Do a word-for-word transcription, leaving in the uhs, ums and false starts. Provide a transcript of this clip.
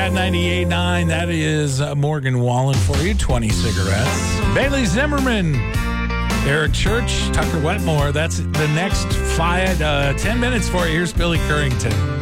At ninety-eight point nine, that is uh, Morgan Wallen for you, twenty cigarettes. Bailey Zimmerman, Eric Church, Tucker Wetmore. That's the next five, uh, ten minutes for you. Here's Billy Currington.